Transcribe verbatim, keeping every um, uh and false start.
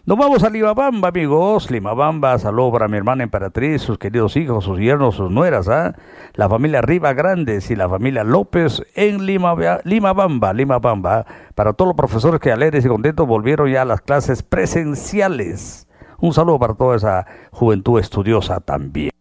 Nos vamos a Limabamba, amigos. Limabamba, saludo para mi hermana Emperatriz, sus queridos hijos, sus yernos, sus nueras, ¿ah? La familia Riva Grandes y la familia López en Lima, Limabamba, Limabamba. Para todos los profesores que alegres y contentos volvieron ya a las clases presenciales. Un saludo para toda esa juventud estudiosa también.